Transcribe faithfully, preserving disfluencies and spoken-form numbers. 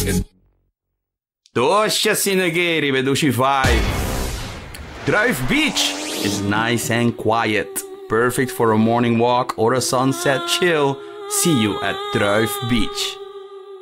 Tosha Sinaghe, riveduci vai. Druif Beach is nice and quiet. Perfect for a morning walk or a sunset chill. See you at Druif Beach.